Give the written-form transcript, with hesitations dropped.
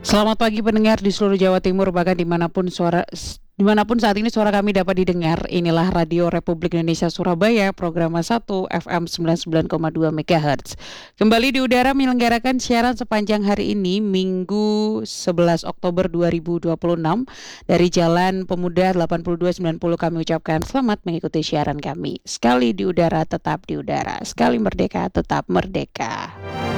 Selamat pagi pendengar di seluruh Jawa Timur, bahkan dimanapun saat ini suara kami dapat didengar. Inilah Radio Republik Indonesia Surabaya, program 1 FM 99,2 MHz. Kembali di udara menyelenggarakan siaran sepanjang hari ini, Minggu 11 Oktober 2026 dari Jalan Pemuda 8290. Kami ucapkan selamat mengikuti siaran kami. Sekali di udara tetap di udara, sekali merdeka tetap merdeka.